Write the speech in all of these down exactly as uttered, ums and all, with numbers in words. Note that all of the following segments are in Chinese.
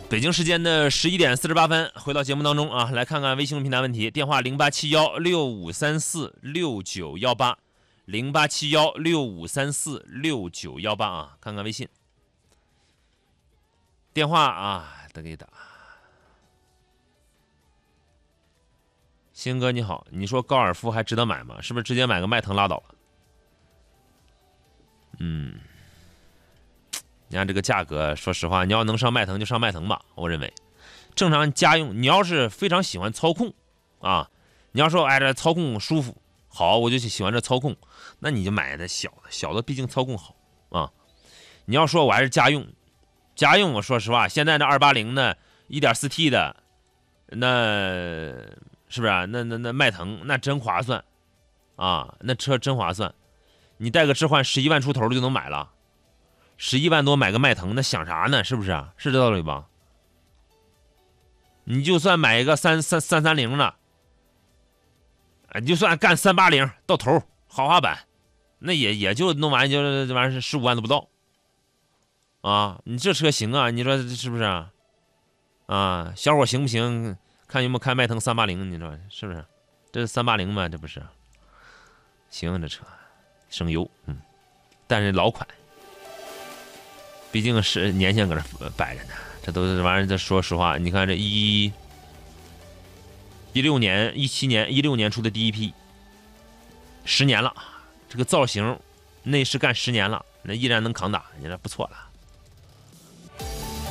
北京时间的十一点四十八分，回到节目当中啊，来看看微信平台问题。电话零八七幺六五三四六九幺八，零八七幺六五三四六九幺八啊，看看微信。电话啊，得给打。鑫哥你好，你说高尔夫还值得买吗？是不是直接买个迈腾拉倒了？嗯。你看这个价格，说实话，你要能上迈腾就上迈腾吧。我认为，正常家用，你要是非常喜欢操控啊，你要说哎这操控舒服，好，我就喜欢这操控，那你就买的小的，小的毕竟操控好啊。你要说我还是家用，家用我说实话，现在这二八零的 一点四 T 的，那是不是啊？那那那迈腾那真划算啊，那车真划算，你带个置换十一万出头就能买了。十一万多买个迈腾，那想啥呢？是不是啊？是这道理吧？你就算买一个三三三三零的，你就算干三八零到头豪华版，那也也就弄完就这玩意儿是十五万都不到啊！你这车行啊？你说是不是啊？啊，小伙行不行？看有没有开迈腾三八零？你说是不是？这是三八零吗？这不是？行，这车省油，嗯，但是老款。毕竟是年限搁这摆着呢，这都是玩意儿。这说实话，你看这一一六年、一七年、一六年出的第一批，十年了，这个造型内饰干十年了，那依然能扛打，你这不错了。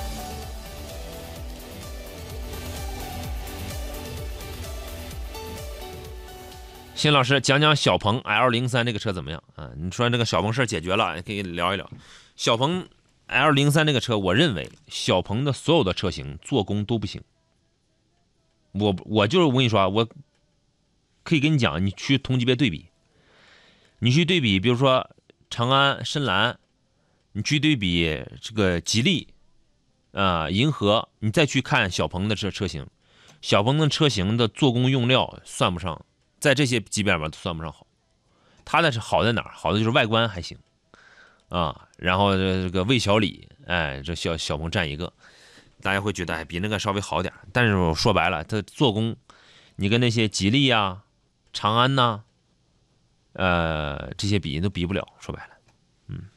辛老师讲讲小鹏 L 零三 这个车怎么样啊？你说这个小鹏事解决了，可以聊一聊小鹏。L 零三 这个车，我认为小鹏的所有的车型做工都不行。我我就是我跟你说啊，我可以跟你讲，你去同级别对比，你去对比，比如说长安、深蓝，你去对比这个吉利啊、呃、银河，你再去看小鹏的这车型，小鹏的车型的做工用料算不上，在这些级别里面都算不上好。它的是好在哪儿？好的就是外观还行。啊，然后这个魏小李，哎，这小小鹏占一个，大家会觉得哎比那个稍微好点，但是我说白了，它做工，你跟那些吉利啊、长安呐、啊，呃这些比都比不了，说白了，嗯。